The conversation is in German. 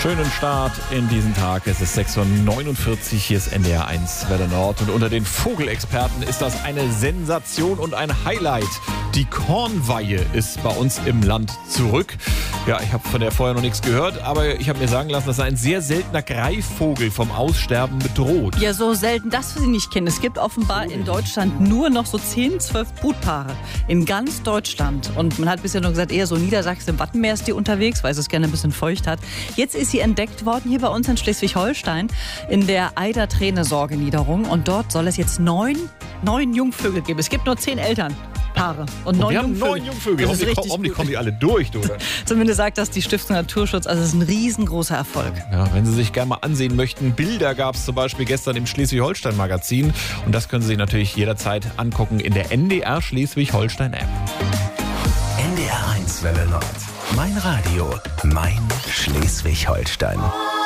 Schönen Start in diesen Tag. Es ist 6:49 Uhr, hier ist NDR 1 Welle Nord. Und unter den Vogelexperten ist das eine Sensation und ein Highlight. Die Kornweihe ist bei uns im Land zurück. Ja, ich habe von der vorher noch nichts gehört, aber ich habe mir sagen lassen, das ist ein sehr seltener Greifvogel vom Aussterben bedroht. Ja, so selten, dass wir sie nicht kennen. Es gibt offenbar in Deutschland nur noch so 10, 12 Brutpaare. In ganz Deutschland. Und man hat bisher nur gesagt, eher so Niedersachsen, im Wattenmeer ist die unterwegs, weil es gerne ein bisschen feucht hat. Jetzt ist sie entdeckt worden hier bei uns in Schleswig-Holstein in der Eider-Träne-Sorge-Niederung. Und dort soll es jetzt neun Jungvögel geben. Es gibt nur 10 Elternpaare und 9 Jungvögel. 9 Jungvögel. Hoffentlich kommen die alle durch, oder? Zumindest sagt das die Stiftung Naturschutz. Also es ist ein riesengroßer Erfolg. Ja, wenn Sie sich gerne mal ansehen möchten, Bilder gab es zum Beispiel gestern im Schleswig-Holstein-Magazin. Und das können Sie sich natürlich jederzeit angucken in der NDR Schleswig-Holstein-App. NDR 1 Welle Nord. Mein Radio, mein Schleswig-Holstein.